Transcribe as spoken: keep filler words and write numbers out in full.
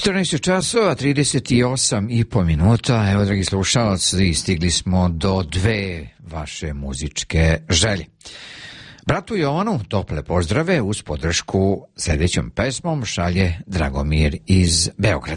četrnaest časova, trideset osam i po minuta. Evo, dragi slušalci, stigli smo do dve vaše muzičke želje. Bratu Jovanu tople pozdrave uz podršku sljedećom pesmom šalje Dragomir iz Beograda.